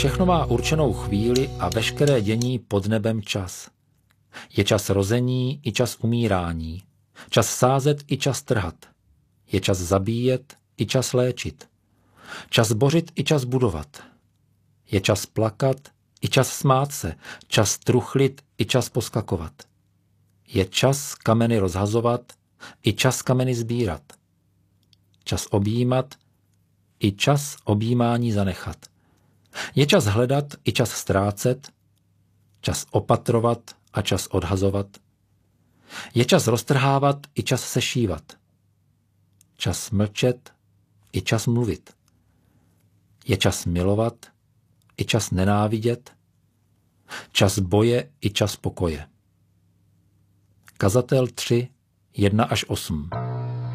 Všechno má určenou chvíli a veškeré dění pod nebem čas. Je čas rození i čas umírání. Čas sázet i čas trhat. Je čas zabíjet i čas léčit. Čas bořit i čas budovat. Je čas plakat i čas smát se. Čas truchlit i čas poskakovat. Je čas kameny rozhazovat i čas kameny sbírat. Čas objímat i čas objímání zanechat. Je čas hledat i čas ztrácet, čas opatrovat a čas odhazovat. Je čas roztrhávat i čas sešívat. Čas mlčet i čas mluvit. Je čas milovat i čas nenávidět. Čas boje i čas pokoje. Kazatel 3, 1-8.